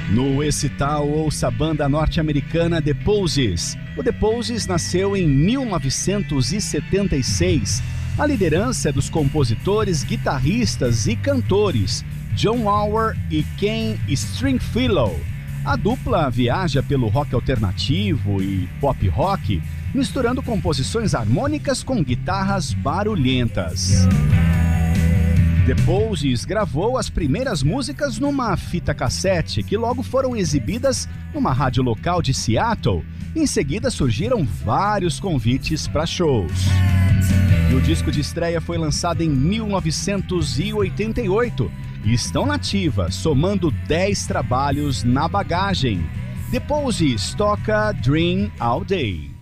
No Excital, ouça a banda norte-americana The Poses. O The Poses nasceu em 1976. A liderança é dos compositores, guitarristas e cantores John Auer e Ken Stringfellow. A dupla viaja pelo rock alternativo e pop rock, misturando composições harmônicas com guitarras barulhentas. The Poses gravou as primeiras músicas numa fita cassete que logo foram exibidas numa rádio local de Seattle. Em seguida surgiram vários convites para shows. E o disco de estreia foi lançado em 1988 e estão na ativa, somando 10 trabalhos na bagagem. The Poses toca Dream All Day.